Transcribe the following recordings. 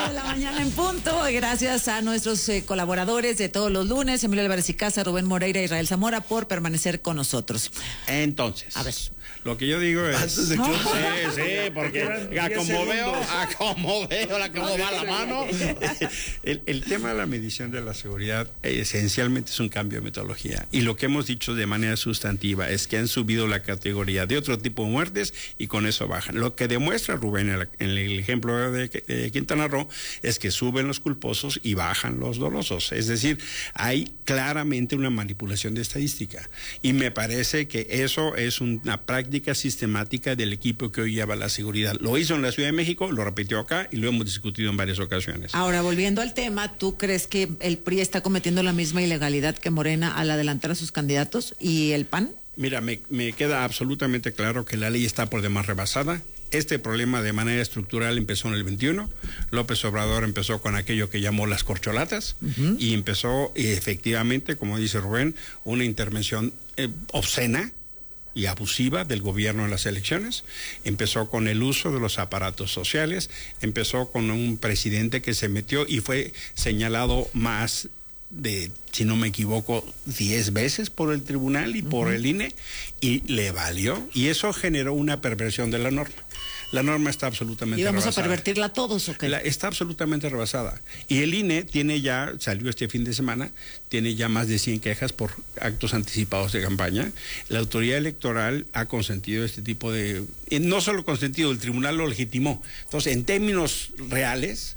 de la mañana en punto. Gracias a nuestros colaboradores de todos los lunes, Emilio Álvarez y Casa, Rubén Moreira, Israel Zamora, por permanecer con nosotros. Entonces, a ver, lo que yo digo es... Antes de que... Sí, porque como veo cómo va la mano. El tema de la medición de la seguridad esencialmente es un cambio de metodología. Y lo que hemos dicho de manera sustantiva es que han subido la categoría de otro tipo de muertes y con eso bajan. Lo que demuestra Rubén en el ejemplo de Quintana Roo es que suben los culposos y bajan los dolosos. Es decir, hay claramente una manipulación de estadística. Y me parece que eso es una práctica sistemática del equipo que hoy lleva la seguridad. Lo hizo en la Ciudad de México, lo repitió acá y lo hemos discutido en varias ocasiones. Ahora, volviendo al tema, ¿tú crees que el PRI está cometiendo la misma ilegalidad que Morena al adelantar a sus candidatos y el PAN? Mira, me queda absolutamente claro que la ley está por demás rebasada. Este problema de manera estructural empezó en el 21. López Obrador empezó con aquello que llamó las corcholatas y empezó efectivamente, como dice Rubén, una intervención obscena y abusiva del gobierno en las elecciones. Empezó con el uso de los aparatos sociales, empezó con un presidente que se metió y fue señalado más de, si no me equivoco, 10 veces por el tribunal y por el INE, y le valió, y eso generó una perversión de la norma. La norma está absolutamente rebasada. ¿Y vamos a pervertirla todos o qué? Está absolutamente rebasada. Y el INE tiene ya, salió este fin de semana, tiene ya más de 100 quejas por actos anticipados de campaña. La autoridad electoral ha consentido este tipo de... No solo consentido, el tribunal lo legitimó. Entonces, en términos reales,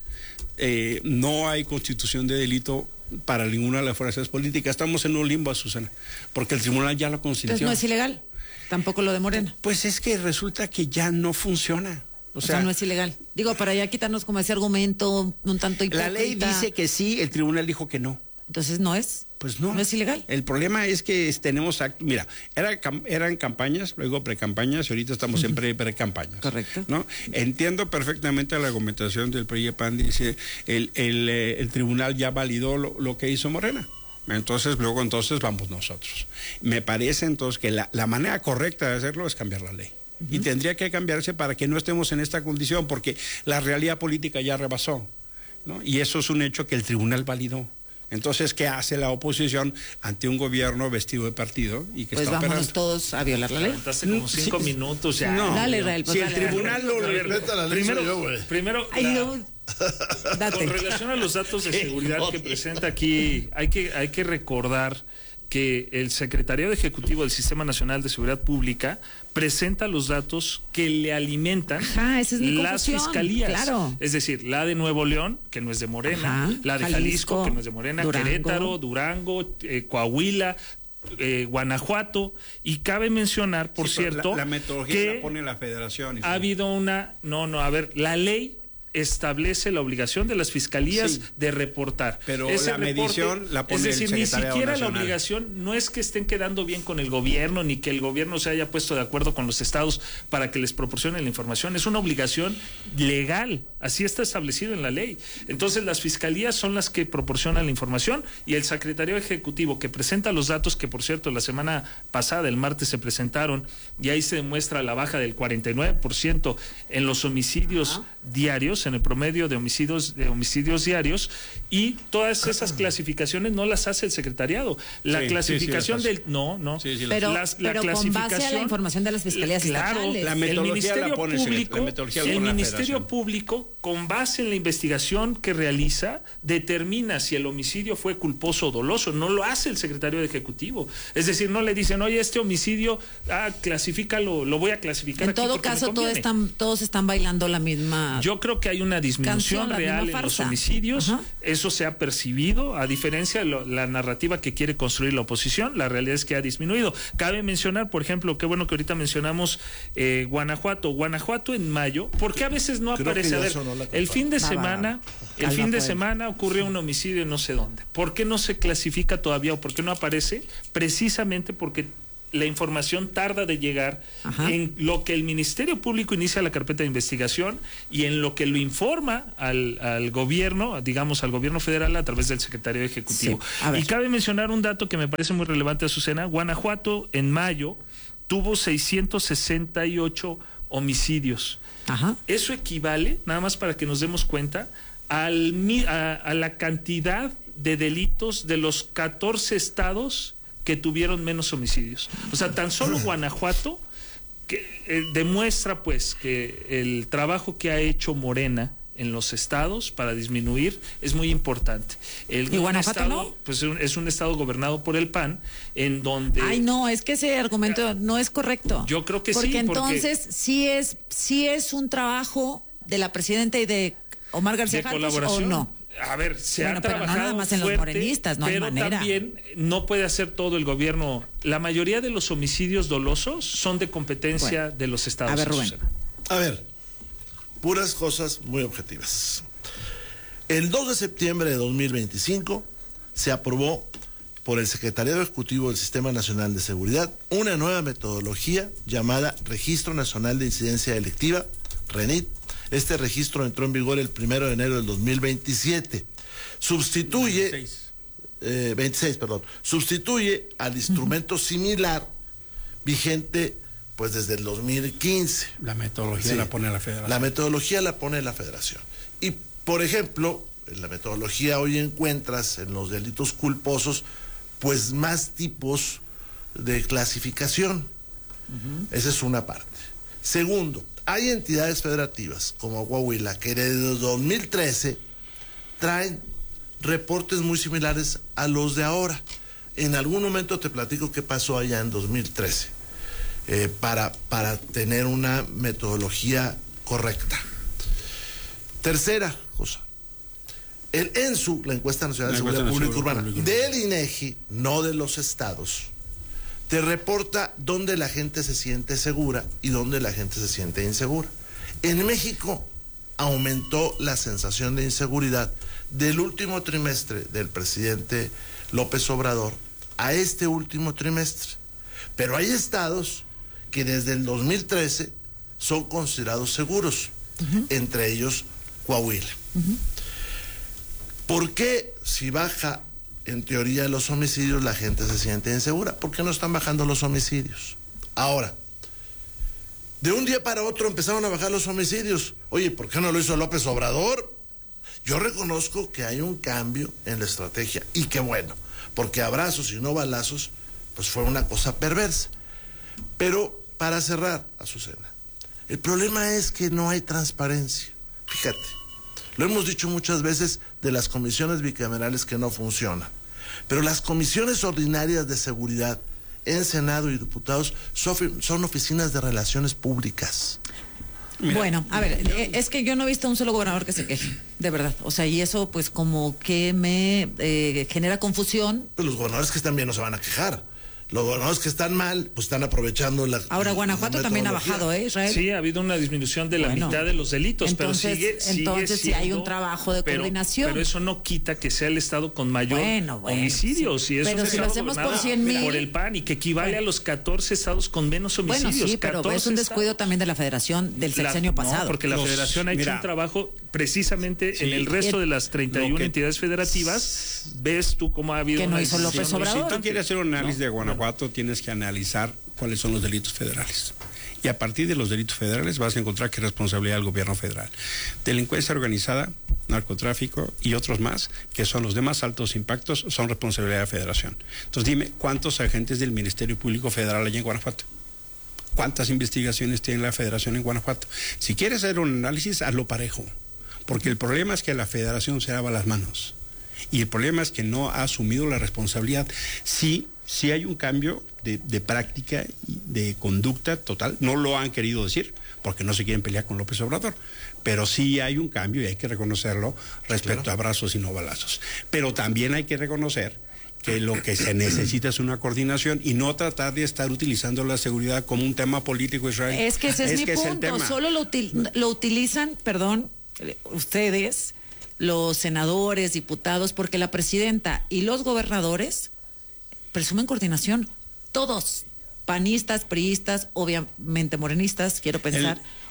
no hay constitución de delito para ninguna de las fuerzas políticas. Estamos en un limbo, Susana, porque el tribunal ya lo consintió. Entonces no es ilegal, tampoco lo de Morena. Pues es que resulta que ya no funciona. O sea, no es ilegal. Digo, para ya quitarnos como ese argumento un tanto hipócrita. La ley dice que sí, el tribunal dijo que no. Entonces no es. Pues no. No es ilegal. El problema es que tenemos actos. Mira, eran campañas, luego precampañas, y ahorita estamos en pre-campañas. Correcto. ¿No? Entiendo perfectamente la argumentación del PRI y PAN. Dice, el tribunal ya validó lo que hizo Morena. Entonces vamos nosotros. Me parece entonces que la manera correcta de hacerlo es cambiar la ley. Y tendría que cambiarse para que no estemos en esta condición, porque la realidad política ya rebasó, ¿no? Y eso es un hecho que el tribunal validó. Entonces, ¿qué hace la oposición ante un gobierno vestido de partido y que pues está operando? Pues vámonos todos a violar la ley. Hace como 5 minutos ya. No, dale, Israel. Si el tribunal lo... Primero, con relación a los datos de seguridad que presenta aquí, hay que recordar que el Secretariado Ejecutivo del Sistema Nacional de Seguridad Pública presenta los datos que le alimentan las fiscalías. Claro. Es decir, la de Nuevo León, que no es de Morena, la de Jalisco, que no es de Morena, Durango, Querétaro, Durango, Coahuila, Guanajuato, y cabe mencionar, por cierto, la metodología que la pone la Federación. Ha habido la ley establece la obligación de las fiscalías de reportar. Pero la medición la pone el Secretariado Nacional. Ni siquiera la obligación, no es que estén quedando bien con el gobierno, ni que el gobierno se haya puesto de acuerdo con los estados para que les proporcionen la información. Es una obligación legal, así está establecido en la ley. Entonces las fiscalías son las que proporcionan la información, y el Secretariado Ejecutivo, que presenta los datos, que por cierto la semana pasada, el martes, se presentaron, y ahí se demuestra la baja del 49% en los homicidios diarios, en el promedio de homicidios diarios, y todas esas clasificaciones no las hace el secretariado. La clasificación pero con base a la información de las fiscalías estatales. La metodología la pone el Ministerio Público, con base en la investigación que realiza, determina si el homicidio fue culposo o doloso. No lo hace el secretario de Ejecutivo. Es decir, no le dicen, oye, este homicidio, clasifícalo, lo voy a clasificar. En todo caso, todos están bailando la misma. Yo creo que hay una disminución real en los homicidios. Eso se ha percibido, a diferencia de la narrativa que quiere construir la oposición. La realidad es que ha disminuido. Cabe mencionar, por ejemplo, qué bueno que ahorita mencionamos Guanajuato en mayo. ¿Por qué a veces no aparece? A ver, el fin de semana ocurrió un homicidio en no sé dónde. ¿Por qué no se clasifica todavía o por qué no aparece? Precisamente porque la información tarda de llegar en lo que el Ministerio Público inicia la carpeta de investigación y en lo que lo informa al gobierno, digamos al gobierno federal, a través del secretario ejecutivo. Y cabe mencionar un dato que me parece muy relevante, Azucena. Guanajuato en mayo tuvo 668 homicidios. Ajá. Eso equivale, nada más para que nos demos cuenta, a la cantidad de delitos de los 14 estados que tuvieron menos homicidios. O sea, tan solo Guanajuato que demuestra pues que el trabajo que ha hecho Morena en los estados para disminuir es muy importante. ¿Y Guanajuato estado, no? pues es un estado gobernado por el PAN, en donde... Ay, no, es que ese argumento no es correcto. Yo creo que porque sí. Entonces sí es un trabajo de la presidenta y de Omar García de Harfuch, colaboración. ¿o no? A ver, se Bueno, ha pero trabajado no nada más en fuerte, los morenistas, no hay pero manera. también no puede hacer todo el gobierno. La mayoría de los homicidios dolosos son de competencia de los estados. A ver, Rubén. A ver, puras cosas muy objetivas. El 2 de septiembre de 2025 se aprobó por el Secretariado Ejecutivo del Sistema Nacional de Seguridad una nueva metodología llamada Registro Nacional de Incidencia Delictiva, RENIT. Este registro entró en vigor el 1 de enero del 2027. Sustituye al instrumento similar vigente pues desde el 2015. La metodología la pone la Federación. La metodología la pone la Federación. Y, por ejemplo, en la metodología hoy encuentras en los delitos culposos pues más tipos de clasificación. Esa es una parte. Segundo, hay entidades federativas como Coahuila que desde 2013 traen reportes muy similares a los de ahora. En algún momento te platico qué pasó allá en 2013 para tener una metodología correcta. Tercera cosa, el ENSU, la Encuesta Nacional de Seguridad Pública Urbana, del INEGI, no de los estados, te reporta dónde la gente se siente segura y dónde la gente se siente insegura. En México aumentó la sensación de inseguridad del último trimestre del presidente López Obrador a este último trimestre. Pero hay estados que desde el 2013 son considerados seguros, entre ellos Coahuila. ¿Por qué si baja en teoría los homicidios la gente se siente insegura? ¿Por qué no están bajando los homicidios? Ahora, de un día para otro empezaron a bajar los homicidios. Oye, ¿por qué no lo hizo López Obrador? Yo reconozco que hay un cambio en la estrategia, y qué bueno, porque abrazos y no balazos pues fue una cosa perversa. Pero para cerrar, Azucena, el problema es que no hay transparencia. Fíjate, lo hemos dicho muchas veces de las comisiones bicamerales que no funcionan, pero las comisiones ordinarias de seguridad en Senado y diputados son oficinas de relaciones públicas. Mira, bueno, a ver, es que yo no he visto un solo gobernador que se queje, de verdad. O sea, y eso pues como que me genera confusión. Pues los gobernadores que están bien no se van a quejar. Los gobernadores que están mal, pues están aprovechando la... Ahora, Guanajuato también ha bajado, Israel. Sí, ha habido una disminución de la mitad de los delitos, entonces, pero sigue sí siendo, hay un trabajo de coordinación. Pero eso no quita que sea el estado con mayor homicidios. Sí. Y eso pero si lo hacemos por 100,000... Por el PAN, y que equivale a los 14 estados con menos homicidios. Bueno, sí, pero es un descuido también de la Federación del sexenio pasado. No, porque la Federación ha hecho un trabajo precisamente en el resto de las 31 entidades federativas. Ves tú cómo ha habido... Que no hizo López Obrador. Si tú quieres hacer un análisis de Guanajuato, tienes que analizar cuáles son los delitos federales. Y a partir de los delitos federales vas a encontrar que es responsabilidad del gobierno federal. Delincuencia organizada, narcotráfico y otros más, que son los de más altos impactos, son responsabilidad de la Federación. Entonces dime, ¿cuántos agentes del Ministerio Público Federal hay en Guanajuato? ¿Cuántas investigaciones tiene la Federación en Guanajuato? Si quieres hacer un análisis, hazlo parejo. Porque el problema es que la Federación se lava las manos. Y el problema es que no ha asumido la responsabilidad. Sí hay un cambio de práctica y de conducta total. No lo han querido decir porque no se quieren pelear con López Obrador. Pero sí hay un cambio y hay que reconocerlo respecto a abrazos y no balazos. Pero también hay que reconocer que lo que se necesita es una coordinación y no tratar de estar utilizando la seguridad como un tema político, Israel. Es que ese es mi punto. Solo lo utilizan, ustedes, los senadores, diputados, porque la presidenta y los gobernadores presumen coordinación. Todos, panistas, priistas, obviamente morenistas, quiero pensar.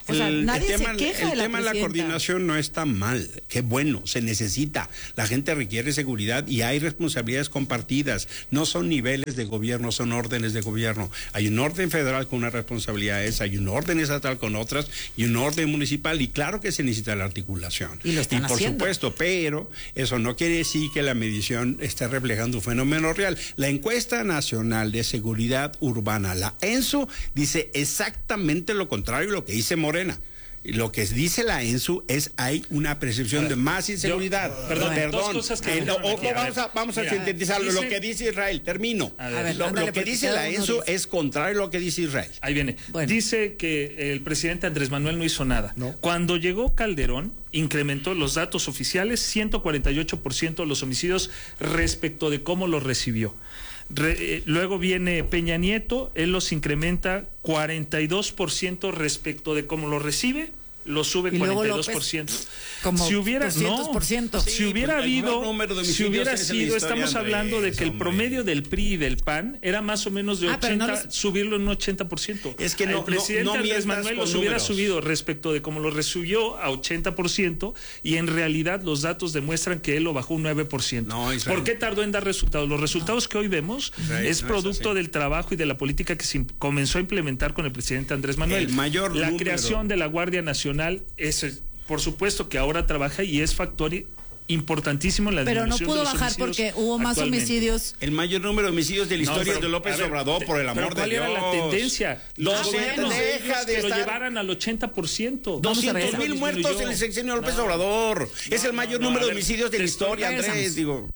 O sea, nadie se queja de la tema de la coordinación no está mal, qué bueno, se necesita. La gente requiere seguridad y hay responsabilidades compartidas. No son niveles de gobierno, son órdenes de gobierno. Hay un orden federal con unas responsabilidades, hay un orden estatal con otras y un orden municipal, y claro que se necesita la articulación. Y lo están por haciendo. Supuesto, pero eso no quiere decir que la medición esté reflejando un fenómeno real. La encuesta nacional de seguridad urbana, la ENSU, dice exactamente lo contrario de lo que dice Morena. Lo que dice la ENSU es hay una percepción de más inseguridad. Perdón. Dos cosas que vamos a sintetizarlo. Lo que dice Israel, termino. Lo que dice la ENSU es contrario a lo que dice Israel. Ahí viene. Bueno. Dice que el presidente Andrés Manuel no hizo nada. No. Cuando llegó Calderón, incrementó los datos oficiales 148% los homicidios respecto de cómo los recibió. Luego viene Peña Nieto, él los incrementa 42% respecto de cómo lo recibe, lo sube 42%. Como si hubiera 200%. Si hubiera sido, estamos hablando de que el promedio del PRI y del PAN era más o menos de 80, subirlo en un 80%. Es que el presidente Andrés Manuel los hubiera subido respecto de cómo lo recibió a 80%, y en realidad los datos demuestran que él lo bajó un 9%. ¿Por qué tardó en dar resultados? Los resultados que hoy vemos es producto del trabajo y de la política que se comenzó a implementar con el presidente Andrés Manuel. La creación de la Guardia Nacional es, por supuesto, que ahora trabaja y es factor importantísimo en la disminución. Pero no pudo bajar porque hubo más homicidios. El mayor número de homicidios de la historia de López Obrador, por el amor de Dios. ¿Cuál era la tendencia? Que lo llevaran al 80%. 200,000 muertos en el sexenio de López Obrador. Es el mayor número de homicidios de la historia, Andrés.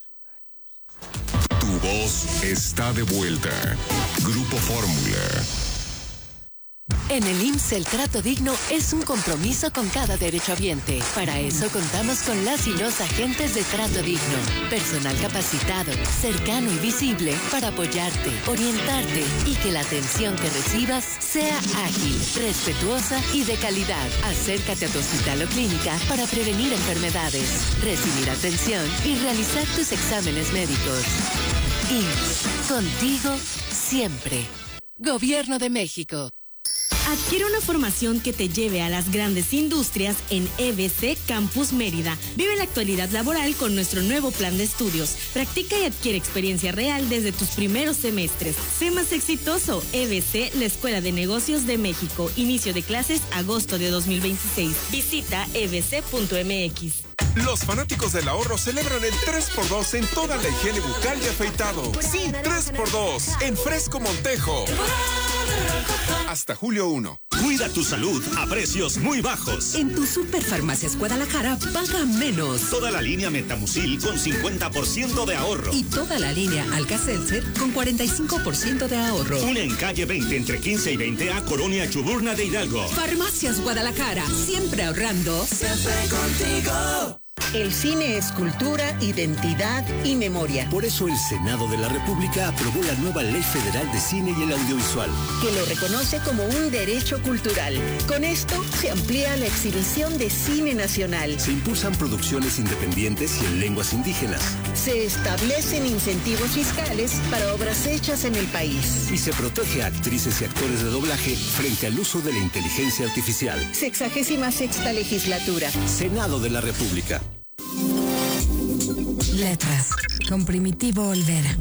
Tu voz está de vuelta. Grupo Fórmula. En el IMSS el trato digno es un compromiso con cada derechohabiente. Para eso contamos con las y los agentes de trato digno. Personal capacitado, cercano y visible para apoyarte, orientarte y que la atención que recibas sea ágil, respetuosa y de calidad. Acércate a tu hospital o clínica para prevenir enfermedades, recibir atención y realizar tus exámenes médicos. IMSS, contigo siempre. Gobierno de México. Adquiere una formación que te lleve a las grandes industrias en EBC Campus Mérida. Vive la actualidad laboral con nuestro nuevo plan de estudios. Practica y adquiere experiencia real desde tus primeros semestres. Sé más exitoso. EBC, la Escuela de Negocios de México. Inicio de clases agosto de 2026. Visita ebc.mx. Los fanáticos del ahorro celebran el 3x2 en toda la higiene bucal y afeitado. Sí, 3x2 en Fresco Montejo. Hasta julio 1. Cuida tu salud a precios muy bajos. En tu Superfarmacias Guadalajara paga menos. Toda la línea Metamucil con 50% de ahorro. Y toda la línea Alka-Seltzer con 45% de ahorro. Una en calle 20 entre 15 y 20 a Colonia Chuburna de Hidalgo. Farmacias Guadalajara, siempre ahorrando. Siempre contigo. El cine es cultura, identidad y memoria. Por eso el Senado de la República aprobó la nueva Ley Federal de Cine y el Audiovisual, que lo reconoce como un derecho cultural. Con esto se amplía la exhibición de cine nacional. Se impulsan producciones independientes y en lenguas indígenas. Se establecen incentivos fiscales para obras hechas en el país. Y se protege a actrices y actores de doblaje frente al uso de la inteligencia artificial. 66ª legislatura. Senado de la República. Letras, con Primitivo Olvera.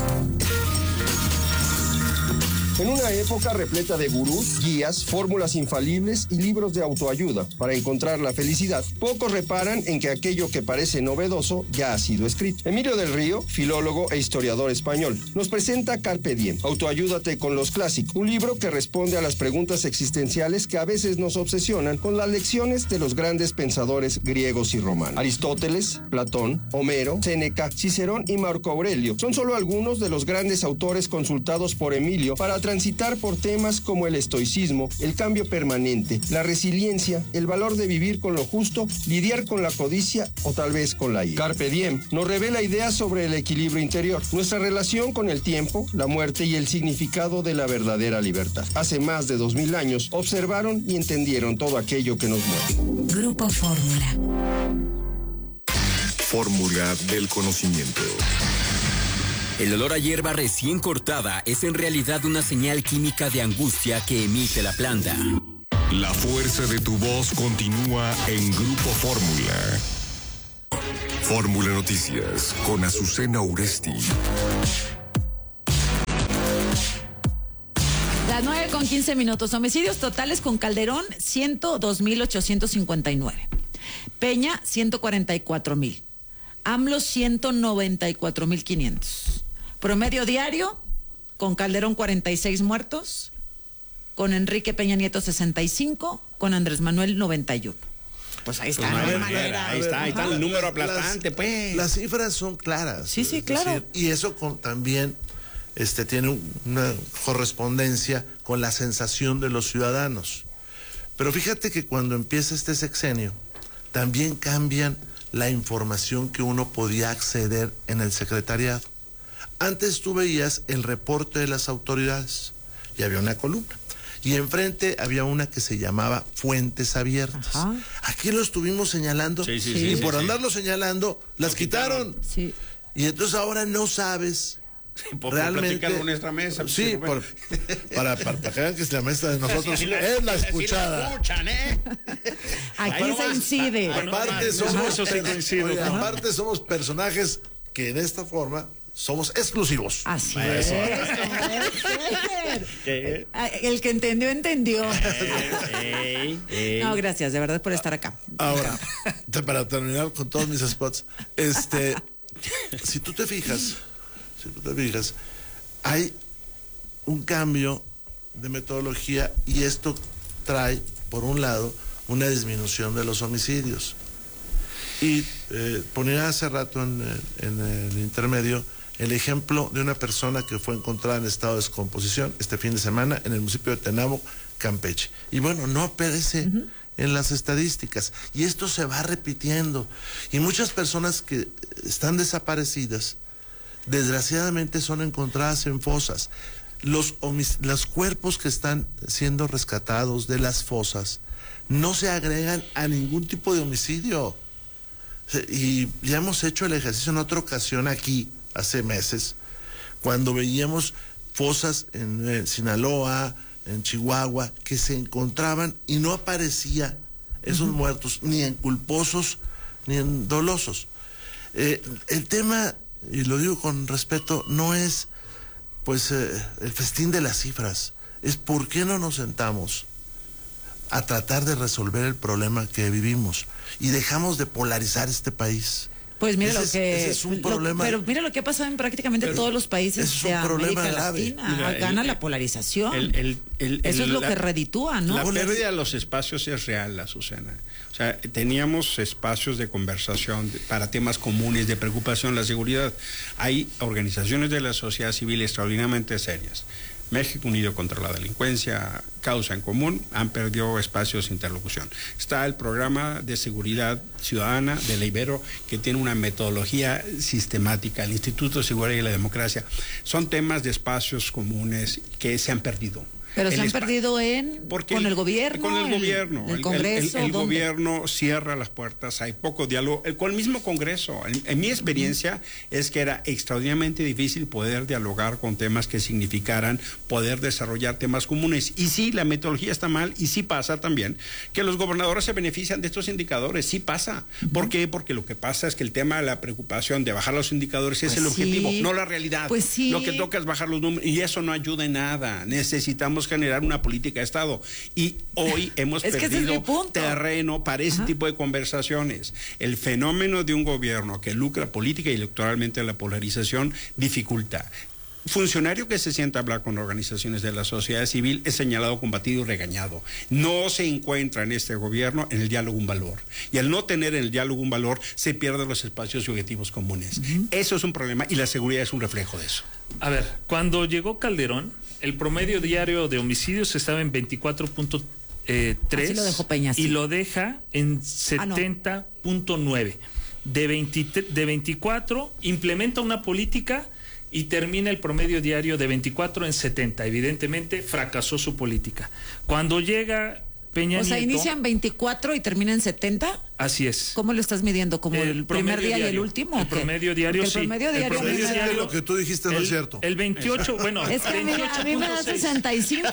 En una época repleta de gurús, guías, fórmulas infalibles y libros de autoayuda para encontrar la felicidad, pocos reparan en que aquello que parece novedoso ya ha sido escrito. Emilio del Río, filólogo e historiador español, nos presenta Carpe Diem, Autoayúdate con los clásicos, un libro que responde a las preguntas existenciales que a veces nos obsesionan con las lecciones de los grandes pensadores griegos y romanos. Aristóteles, Platón, Homero, Séneca, Cicerón y Marco Aurelio son solo algunos de los grandes autores consultados por Emilio para transitar por temas como el estoicismo, el cambio permanente, la resiliencia, el valor de vivir con lo justo, lidiar con la codicia o tal vez con la ira. Carpe Diem nos revela ideas sobre el equilibrio interior, nuestra relación con el tiempo, la muerte y el significado de la verdadera libertad. Hace más de 2000 años observaron y entendieron todo aquello que nos mueve. Grupo Fórmula. Fórmula del conocimiento. El olor a hierba recién cortada es en realidad una señal química de angustia que emite la planta. La fuerza de tu voz continúa en Grupo Fórmula. Fórmula Noticias con Azucena Uresti. Las 9:15. Homicidios totales con Calderón, 102,859. Peña, 144,000. AMLO, 194,500. Promedio diario, con Calderón 46 muertos, con Enrique Peña Nieto 65, con Andrés Manuel 91. Pues ahí está. Ahí está el número aplastante, pues. Las cifras son claras. Sí, claro. Decir, y eso también tiene una correspondencia con la sensación de los ciudadanos. Pero fíjate que cuando empieza este sexenio, también cambian la información que uno podía acceder en el secretariado. Antes tú veías el reporte de las autoridades y había una columna. Y enfrente había una que se llamaba Fuentes Abiertas. Ajá. Aquí lo estuvimos señalando y por andarlo señalando, las quitaron. Sí. Y entonces ahora no sabes realmente. Por nuestra mesa. Sí, para que vean que la mesa de nosotros es la escuchada. Escuchan, Aquí se incide. Aparte somos personajes que en esta forma somos exclusivos. Así es. El que entendió. No, gracias, de verdad, por estar acá. Ahora, para terminar con todos mis spots, si tú te fijas, hay un cambio de metodología y esto trae, por un lado, una disminución de los homicidios. Y ponía hace rato en el intermedio el ejemplo de una persona que fue encontrada en estado de descomposición este fin de semana en el municipio de Tenabo, Campeche. Y bueno, no aparece en las estadísticas. Y esto se va repitiendo. Y muchas personas que están desaparecidas, desgraciadamente son encontradas en fosas. Los cuerpos que están siendo rescatados de las fosas no se agregan a ningún tipo de homicidio. Y ya hemos hecho el ejercicio en otra ocasión aquí, hace meses, cuando veíamos fosas en Sinaloa, en Chihuahua, que se encontraban y no aparecía esos muertos, ni en culposos, ni en dolosos. El tema, y lo digo con respeto, no es el festín de las cifras, es por qué no nos sentamos a tratar de resolver el problema que vivimos y dejamos de polarizar este país. Pues mira ese es un problema. Pero mira lo que ha pasado en prácticamente todos los países de América Latina. Mira, gana la polarización. Eso es lo que reditúa, ¿no? La pérdida de los espacios es real, Azucena. O sea, teníamos espacios de conversación para temas comunes, de preocupación, la seguridad. Hay organizaciones de la sociedad civil extraordinariamente serias. México Unido contra la Delincuencia, Causa en Común, han perdido espacios de interlocución. Está el programa de seguridad ciudadana de la Ibero, que tiene una metodología sistemática, el Instituto de Seguridad y la Democracia. Son temas de espacios comunes que se han perdido. Pero se han perdido con el gobierno. Con el gobierno. El Congreso. El gobierno cierra las puertas, hay poco diálogo. Con el mismo Congreso. En mi experiencia es que era extraordinariamente difícil poder dialogar con temas que significaran poder desarrollar temas comunes. Y sí, la metodología está mal y sí pasa también que los gobernadores se benefician de estos indicadores. Sí pasa. ¿Por qué? Porque lo que pasa es que el tema de la preocupación de bajar los indicadores es el objetivo, no la realidad. Pues sí. Lo que toca es bajar los números y eso no ayuda en nada. Necesitamos generar una política de Estado y hoy hemos perdido terreno para ese tipo de conversaciones. El fenómeno de un gobierno que lucra política y electoralmente la polarización dificulta. Funcionario que se sienta a hablar con organizaciones de la sociedad civil es señalado, combatido y regañado. No se encuentra en este gobierno en el diálogo un valor. Y al no tener en el diálogo un valor, se pierden los espacios y objetivos comunes. Eso es un problema y la seguridad es un reflejo de eso. A ver, cuando llegó Calderón, el promedio diario de homicidios estaba en 24.3 lo dejó Peña, y lo deja en 70.9. De 24 implementa una política y termina el promedio diario de 24 en 70. Evidentemente fracasó su política. Cuando llega Peña Nieto... O sea, inicia en 24 y termina en 70. Así es. ¿Cómo lo estás midiendo? ¿Como el primer día diario, y el último? El promedio diario, sí. El promedio diario, lo que tú dijiste no es cierto. El 28, bueno. Es que a mí me da 65.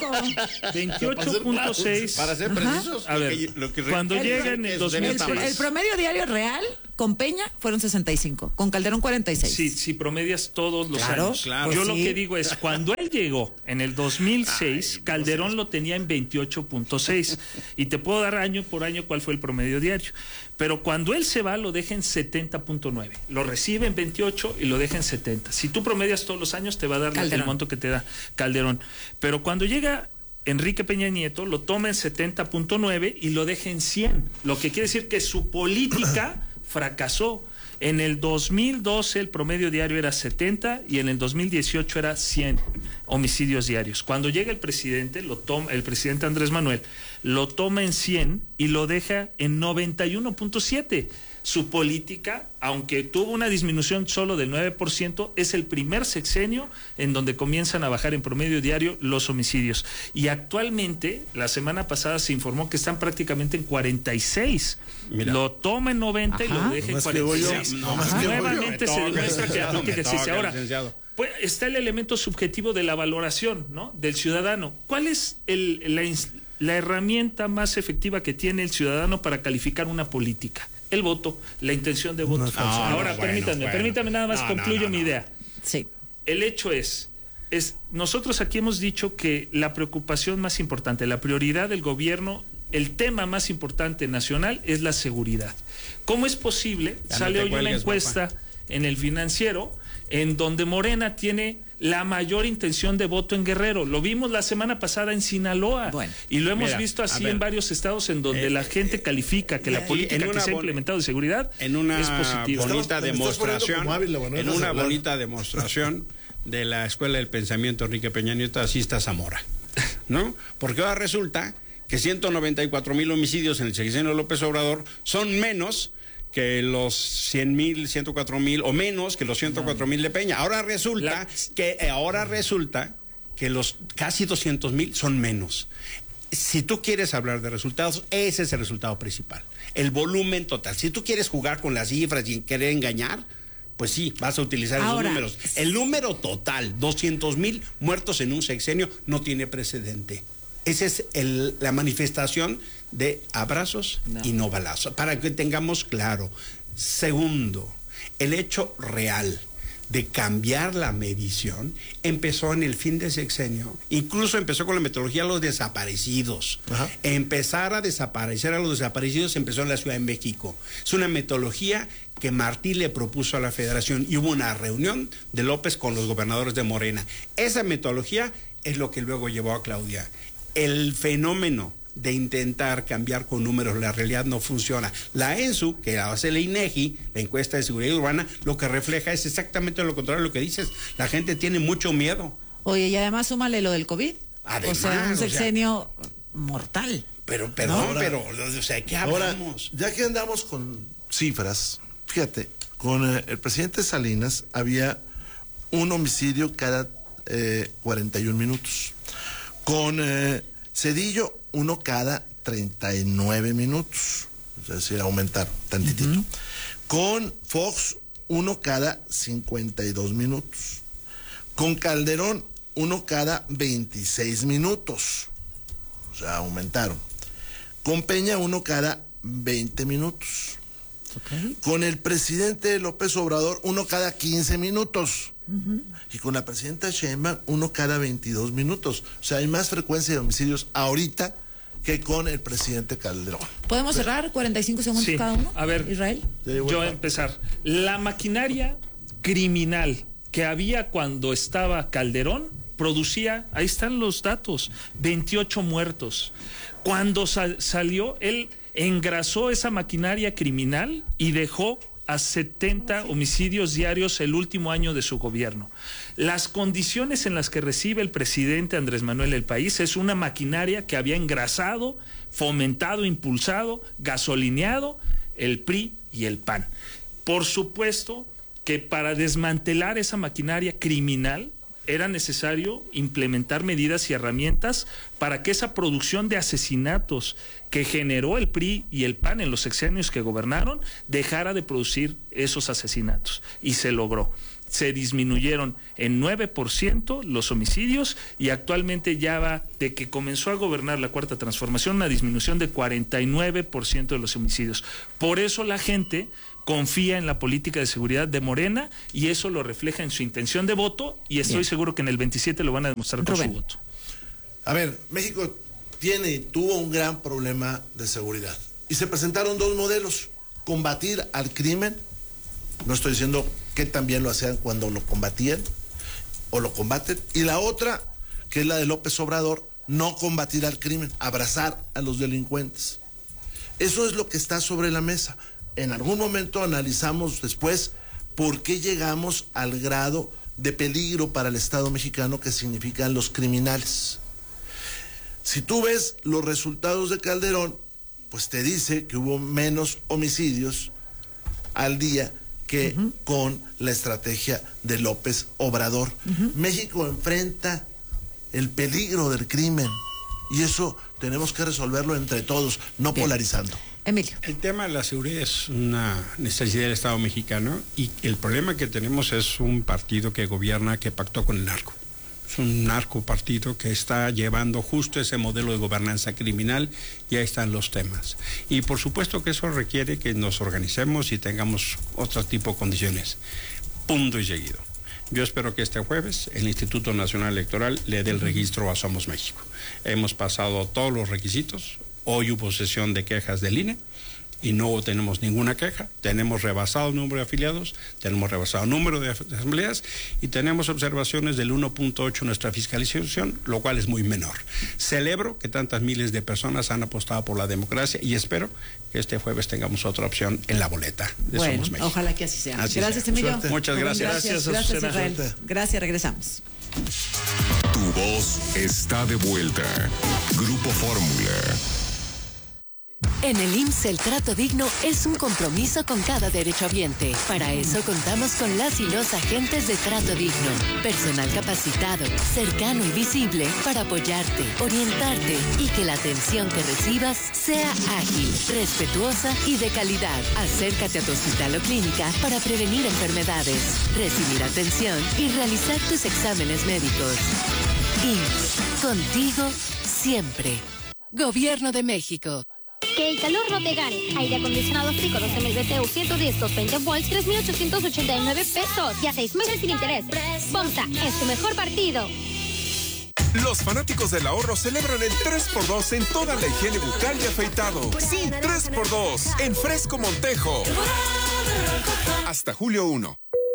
28.6. Para ser precisos. A ver, cuando llega en el 2006. El promedio diario real con Peña fueron 65, con Calderón 46. Sí, si promedias todos los años. Claro. Yo lo que digo es, cuando él llegó en el 2006, Calderón lo tenía en 28.6. Y te puedo dar año por año cuál fue el promedio diario. Pero cuando él se va, lo deja en 70.9. Lo recibe en 28 y lo deja en 70. Si tú promedias todos los años, te va a dar el monto que te da Calderón. Pero cuando llega Enrique Peña Nieto, lo toma en 70.9 y lo deja en 100. Lo que quiere decir que su política fracasó. En el 2012 el promedio diario era 70 y en el 2018 era 100 homicidios diarios. Cuando llega el presidente, el presidente Andrés Manuel, lo toma en 100 y lo deja en 91.7. Su política, aunque tuvo una disminución solo del 9%, es el primer sexenio en donde comienzan a bajar en promedio diario los homicidios. Y actualmente, la semana pasada se informó que están prácticamente en 46. Mira. Lo toma en 90 y lo deja en 46. Nuevamente se demuestra que la política existe. Ahora, pues, está el elemento subjetivo de la valoración, ¿no?, del ciudadano. ¿Cuál es la herramienta más efectiva que tiene el ciudadano para calificar una política? El voto, la intención de voto. Ahora, permítame nada más, concluyo mi idea. Sí. El hecho es, nosotros aquí hemos dicho que la preocupación más importante, la prioridad del gobierno, el tema más importante nacional es la seguridad. ¿Cómo es posible? Sale hoy una encuesta en El Financiero en donde Morena tiene la mayor intención de voto en Guerrero. Lo vimos la semana pasada en Sinaloa. Bueno, y lo hemos visto así en varios estados en donde la gente califica que la política que se ha implementado de seguridad es positiva. En una bonita demostración de la Escuela del Pensamiento Enrique Peña Nieto, así está Zamora, ¿no? Porque ahora resulta que 194,000 homicidios en el sexenio de López Obrador son menos que los 100,000, 104,000 o menos que los 104,000 de Peña. Ahora resulta que los casi 200,000 son menos. Si tú quieres hablar de resultados, ese es el resultado principal, el volumen total. Si tú quieres jugar con las cifras y querer engañar, pues sí, vas a utilizar esos números. El número total, 200,000 muertos en un sexenio, no tiene precedente. Esa es la manifestación de abrazos y no balazos, para que tengamos claro. Segundo, el hecho real de cambiar la medición empezó en el fin de sexenio, incluso empezó con la metodología de los desaparecidos. Empezar a desaparecer a los desaparecidos empezó en la Ciudad de México. Es una metodología que Martí le propuso a la Federación y hubo una reunión de López con los gobernadores de Morena. Esa metodología es lo que luego llevó a Claudia. El fenómeno de intentar cambiar con números la realidad no funciona. La ENSU, que hace la INEGI, la encuesta de seguridad urbana, lo que refleja es exactamente lo contrario de lo que dices. La gente tiene mucho miedo. Oye, y además súmale lo del COVID. Además, o sea, un sexenio mortal. Pero, o sea, ¿qué hablamos? Ahora, ya que andamos con cifras, fíjate, con el presidente Salinas había un homicidio cada 41 minutos. Con Cedillo, uno cada 39 minutos. Es decir, aumentar tantitito. Con Fox, uno cada 52 minutos. Con Calderón, uno cada 26 minutos. O sea, aumentaron. Con Peña, uno cada 20 minutos. Con el presidente López Obrador, uno cada 15 minutos. Y con la presidenta Sheinbaum, uno cada 22 minutos. O sea, hay más frecuencia de homicidios ahorita que con el presidente Calderón. ¿Podemos cerrar 45 segundos cada uno? A ver, Israel. Yo a empezar. La maquinaria criminal que había cuando estaba Calderón producía, ahí están los datos, 28 muertos. Cuando salió, él engrasó esa maquinaria criminal y dejó a 70 homicidios diarios el último año de su gobierno. Las condiciones en las que recibe el presidente Andrés Manuel el país es una maquinaria que había engrasado, fomentado, impulsado, gasolineado el PRI y el PAN. Por supuesto que para desmantelar esa maquinaria criminal era necesario implementar medidas y herramientas para que esa producción de asesinatos que generó el PRI y el PAN en los sexenios que gobernaron dejara de producir esos asesinatos. Y se logró. Se disminuyeron en 9% los homicidios y actualmente ya va, de que comenzó a gobernar la Cuarta Transformación, una disminución de 49% de los homicidios. Por eso la gente confía en la política de seguridad de Morena y eso lo refleja en su intención de voto y estoy seguro que en el 27 lo van a demostrar con su voto. A ver, México tuvo un gran problema de seguridad y se presentaron dos modelos: combatir al crimen, no estoy diciendo que también lo hacían cuando lo combatían o lo combaten, y la otra, que es la de López Obrador, no combatir al crimen, abrazar a los delincuentes. Eso es lo que está sobre la mesa. En algún momento analizamos después por qué llegamos al grado de peligro para el Estado mexicano que significan los criminales. Si tú ves los resultados de Calderón, pues te dice que hubo menos homicidios al día que con la estrategia de López Obrador. México enfrenta el peligro del crimen y eso tenemos que resolverlo entre todos, no polarizando. Emilio. El tema de la seguridad es una necesidad del Estado mexicano y el problema que tenemos es un partido que gobierna que pactó con el narco. Es un narco partido que está llevando justo ese modelo de gobernanza criminal y ahí están los temas. Y por supuesto que eso requiere que nos organicemos y tengamos otro tipo de condiciones. Punto y seguido. Yo espero que este jueves el Instituto Nacional Electoral le dé el registro a Somos México. Hemos pasado todos los requisitos. Hoy hubo sesión de quejas del INE y no tenemos ninguna queja. Tenemos rebasado el número de afiliados, tenemos rebasado el número de asambleas y tenemos observaciones del 1.8 en nuestra fiscalización, lo cual es muy menor. Celebro que tantas miles de personas han apostado por la democracia y espero que este jueves tengamos otra opción en la boleta de Somos México. Ojalá que así sea. Gracias, Emilio. Muchas gracias. Gracias, Israel. Gracias, regresamos. Tu voz está de vuelta. Grupo Fórmula. En el IMSS el trato digno es un compromiso con cada derechohabiente. Para eso contamos con las y los agentes de trato digno. Personal capacitado, cercano y visible para apoyarte, orientarte y que la atención que recibas sea ágil, respetuosa y de calidad. Acércate a tu hospital o clínica para prevenir enfermedades, recibir atención y realizar tus exámenes médicos. IMSS, contigo siempre. Gobierno de México. Que el calor no te gane. Aire acondicionado Frico 12 BTU 110 220 volts 3,889 pesos y a 6 meses sin interés. Bomsa es tu mejor partido. Los fanáticos del ahorro celebran el 3x2 en toda la higiene bucal y afeitado. Sí, 3x2 en Fresco Montejo. Hasta julio 1.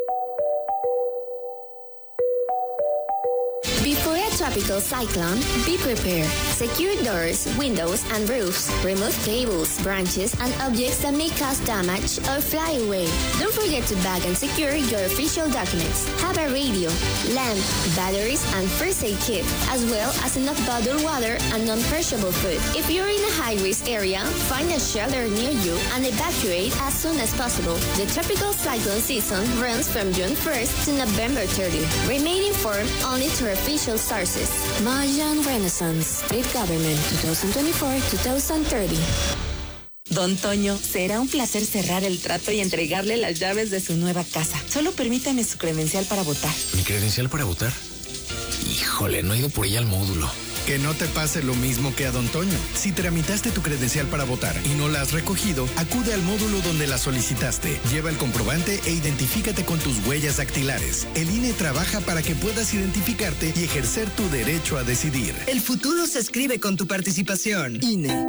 Before a tropical cyclone, be prepared. Secure doors, windows, and roofs. Remove cables, branches, and objects that may cause damage or fly away. Don't forget to bag and secure your official documents. Have a radio, lamp, batteries, and first aid kit, as well as enough bottled water and non-perishable food. If you're in a high-risk area, find a shelter near you and evacuate as soon as possible. The tropical cyclone season runs from June 1st to November 30th. Remain informed only through official sources. Mayan Renaissance, State Government, 2024-2030. Don Toño, será un placer cerrar el trato y entregarle las llaves de su nueva casa. Solo permítame su credencial para votar. ¿Mi credencial para votar? Híjole, no he ido por ella al módulo. Que no te pase lo mismo que a Don Toño. Si tramitaste tu credencial para votar y no la has recogido, acude al módulo donde la solicitaste. Lleva el comprobante e identifícate con tus huellas dactilares. El INE trabaja para que puedas identificarte y ejercer tu derecho a decidir. El futuro se escribe con tu participación. INE.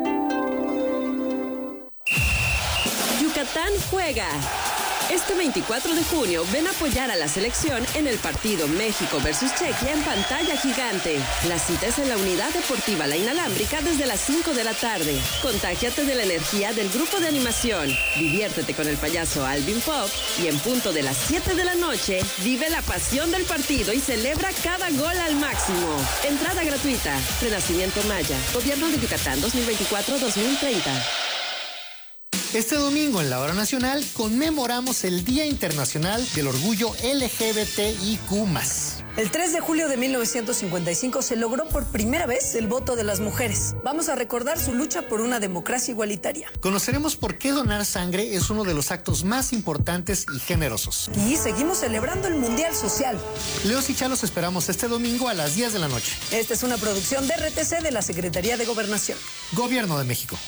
Yucatán juega. Este 24 de junio ven a apoyar a la selección en el partido México versus Chequia en pantalla gigante. La cita es en la Unidad Deportiva La Inalámbrica desde las 5 de la tarde. Contágiate de la energía del grupo de animación. Diviértete con el payaso Alvin Pop y en punto de las 7 de la noche vive la pasión del partido y celebra cada gol al máximo. Entrada gratuita. Renacimiento Maya. Gobierno de Yucatán 2024-2030. Este domingo en la Hora Nacional conmemoramos el Día Internacional del Orgullo LGBTIQ+. El 3 de julio de 1955 se logró por primera vez el voto de las mujeres. Vamos a recordar su lucha por una democracia igualitaria. Conoceremos por qué donar sangre es uno de los actos más importantes y generosos. Y seguimos celebrando el Mundial Social. Leos y Chá los esperamos este domingo a las 10 de la noche. Esta es una producción de RTC de la Secretaría de Gobernación. Gobierno de México.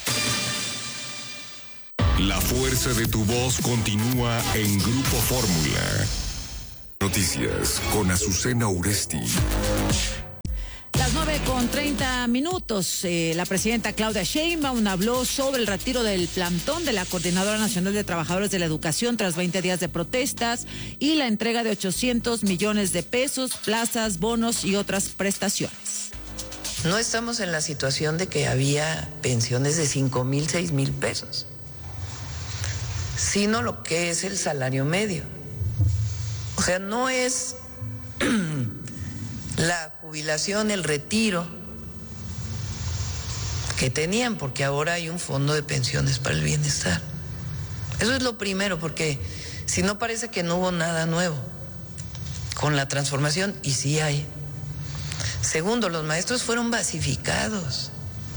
La fuerza de tu voz continúa en Grupo Fórmula. Noticias con Azucena Uresti. Las 9:30. La presidenta Claudia Sheinbaum habló sobre el retiro del plantón de la Coordinadora Nacional de Trabajadores de la Educación tras 20 días de protestas y la entrega de 800 millones de pesos, plazas, bonos y otras prestaciones. No estamos en la situación de que había pensiones de 5,000, 6,000 pesos, sino lo que es el salario medio. O sea, no es la jubilación, el retiro que tenían, porque ahora hay un fondo de pensiones para el bienestar. Eso es lo primero, porque si no parece que no hubo nada nuevo con la transformación, y sí hay. Segundo, los maestros fueron basificados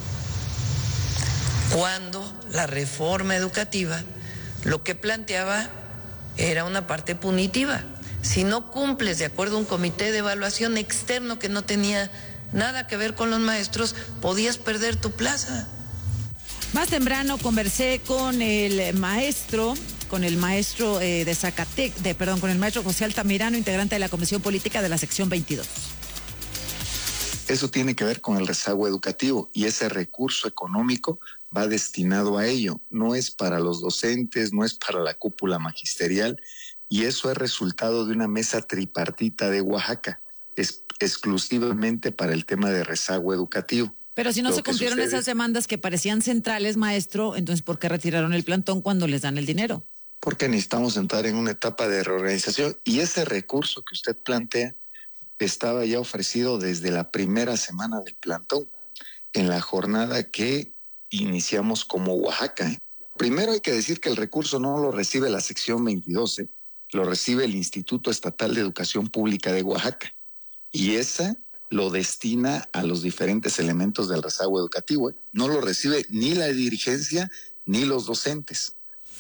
cuando la reforma educativa lo que planteaba era una parte punitiva. Si no cumples de acuerdo a un comité de evaluación externo que no tenía nada que ver con los maestros, podías perder tu plaza. Más temprano conversé con el maestro de Zacatecas, con el maestro José Altamirano, integrante de la Comisión Política de la sección 22. Eso tiene que ver con el rezago educativo y ese recurso económico va destinado a ello. No es para los docentes, no es para la cúpula magisterial, y eso es resultado de una mesa tripartita de Oaxaca, exclusivamente para el tema de rezago educativo. Pero si no se cumplieron esas demandas que parecían centrales, maestro, entonces ¿por qué retiraron el plantón cuando les dan el dinero? Porque necesitamos entrar en una etapa de reorganización, y ese recurso que usted plantea estaba ya ofrecido desde la primera semana del plantón, en la jornada que iniciamos como Oaxaca. Primero hay que decir que el recurso no lo recibe la sección 22, lo recibe el Instituto Estatal de Educación Pública de Oaxaca, y esa lo destina a los diferentes elementos del rezago educativo. No lo recibe ni la dirigencia ni los docentes.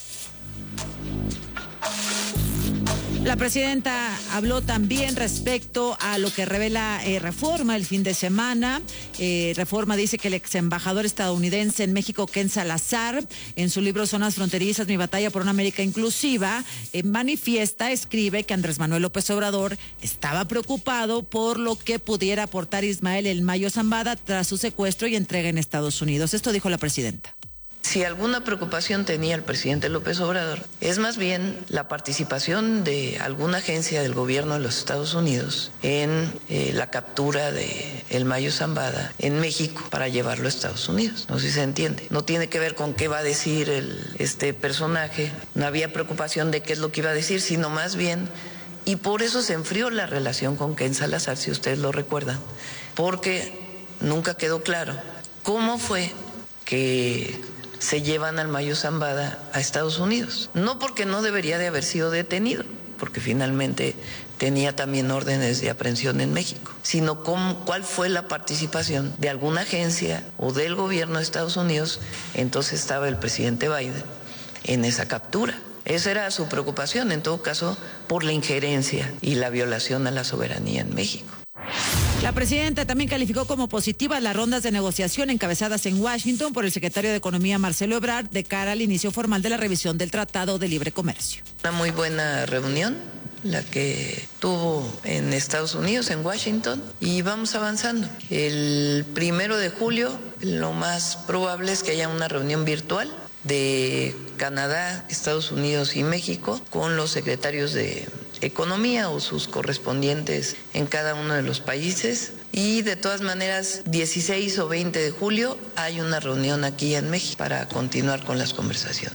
La presidenta habló también respecto a lo que revela Reforma el fin de semana. Reforma dice que el ex embajador estadounidense en México, Ken Salazar, en su libro Zonas Fronterizas, mi batalla por una América inclusiva, escribe que Andrés Manuel López Obrador estaba preocupado por lo que pudiera aportar Ismael El Mayo Zambada tras su secuestro y entrega en Estados Unidos. Esto dijo la presidenta. Si alguna preocupación tenía el presidente López Obrador, es más bien la participación de alguna agencia del gobierno de los Estados Unidos en la captura de El Mayo Zambada en México para llevarlo a Estados Unidos. No sé si se entiende. No tiene que ver con qué va a decir este personaje. No había preocupación de qué es lo que iba a decir, sino más bien, y por eso se enfrió la relación con Ken Salazar, si ustedes lo recuerdan, porque nunca quedó claro cómo fue que se llevan al Mayo Zambada a Estados Unidos. No porque no debería de haber sido detenido, porque finalmente tenía también órdenes de aprehensión en México, sino cuál fue la participación de alguna agencia o del gobierno de Estados Unidos, entonces estaba el presidente Biden, en esa captura. Esa era su preocupación, en todo caso, por la injerencia y la violación a la soberanía en México. La presidenta también calificó como positivas las rondas de negociación encabezadas en Washington por el secretario de Economía, Marcelo Ebrard, de cara al inicio formal de la revisión del Tratado de Libre Comercio. Una muy buena reunión, la que tuvo en Estados Unidos, en Washington, y vamos avanzando. El 1 de julio, lo más probable es que haya una reunión virtual de Canadá, Estados Unidos y México con los secretarios de Economía o sus correspondientes en cada uno de los países, y de todas maneras 16 o 20 de julio hay una reunión aquí en México para continuar con las conversaciones.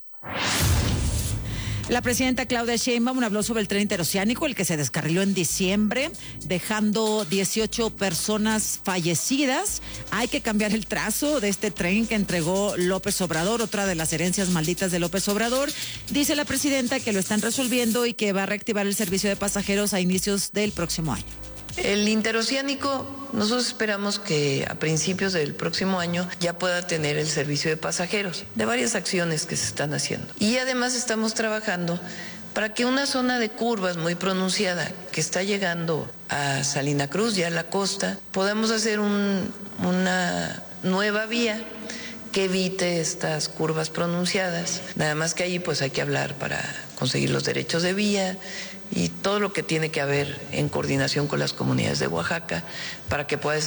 La presidenta Claudia Sheinbaum habló sobre el tren interoceánico, el que se descarriló en diciembre, dejando 18 personas fallecidas. Hay que cambiar el trazo de este tren que entregó López Obrador, otra de las herencias malditas de López Obrador. Dice la presidenta que lo están resolviendo y que va a reactivar el servicio de pasajeros a inicios del próximo año. El interoceánico, nosotros esperamos que a principios del próximo año ya pueda tener el servicio de pasajeros, de varias acciones que se están haciendo. Y además estamos trabajando para que una zona de curvas muy pronunciada que está llegando a Salina Cruz, ya a la costa, podamos hacer una nueva vía que evite estas curvas pronunciadas. Nada más que ahí pues hay que hablar para conseguir los derechos de vía y todo lo que tiene que haber en coordinación con las comunidades de Oaxaca para que pueda